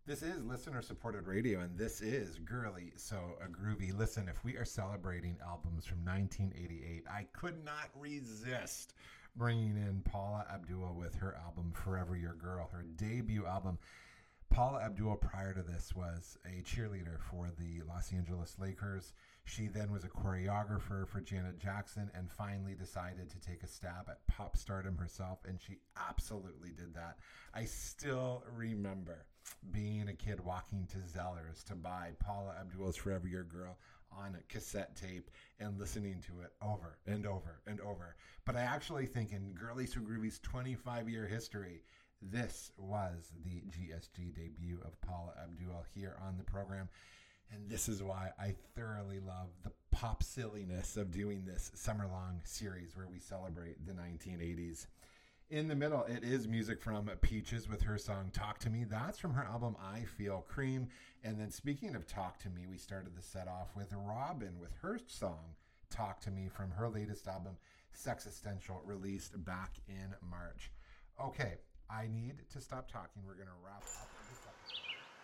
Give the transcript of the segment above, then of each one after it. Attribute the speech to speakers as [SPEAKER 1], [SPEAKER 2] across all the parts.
[SPEAKER 1] This is listener-supported radio, and this is Girly So Groovy. Listen, if we are celebrating albums from 1988, I could not resist bringing in Paula Abdul with her album Forever Your Girl, her debut album. Paula Abdul, prior to this, was a cheerleader for the Los Angeles Lakers. She then was a choreographer for Janet Jackson and finally decided to take a stab at pop stardom herself, and she absolutely did that. I still remember being a kid walking to Zellers to buy Paula Abdul's Forever Your Girl on a cassette tape and listening to it over and over and over. But I actually think in Girly So Groovy's 25-year history, this was the GSG debut of Paula Abdul here on the program. And this is why I thoroughly love the pop silliness of doing this summer-long series where we celebrate the 1980s. In the middle, it is music from Peaches with her song Talk to Me. That's from her album I Feel Cream. And then speaking of Talk to Me, we started the set off with Robin with her song Talk to Me from her latest album, Sexistential, released back in March. Okay, I need to stop talking. We're going to wrap up this episode.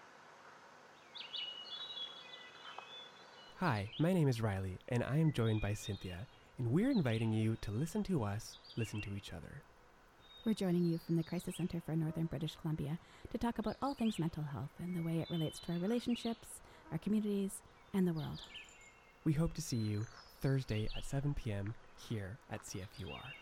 [SPEAKER 2] Hi, my name is Riley, and I am joined by Cynthia, and we're inviting you to listen to us, listen to each other.
[SPEAKER 3] We're joining you from the Crisis Center for Northern British Columbia to talk about all things mental health and the way it relates to our relationships, our communities, and the world.
[SPEAKER 2] We hope to see you Thursday at 7 p.m. here at CFUR.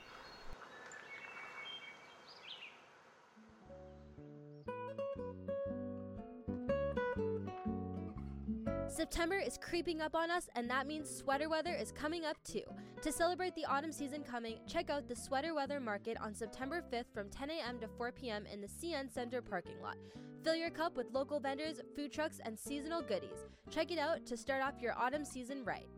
[SPEAKER 4] September is creeping up on us, and that means sweater weather is coming up too. To celebrate the autumn season coming, check out the Sweater Weather Market on September 5th from 10 a.m. to 4 p.m. in the CN Center parking lot. Fill your cup with local vendors, food trucks, and seasonal goodies. Check it out to start off your autumn season right.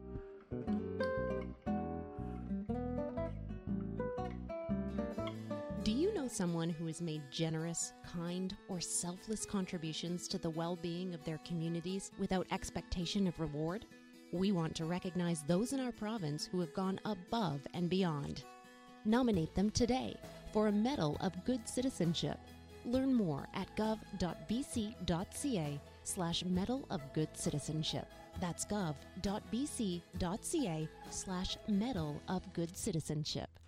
[SPEAKER 5] Do you know someone who has made generous, kind, or selfless contributions to the well-being of their communities without expectation of reward? We want to recognize those in our province who have gone above and beyond. Nominate them today for a Medal of Good Citizenship. Learn more at gov.bc.ca/Medal of Good Citizenship. That's gov.bc.ca/Medal of Good Citizenship.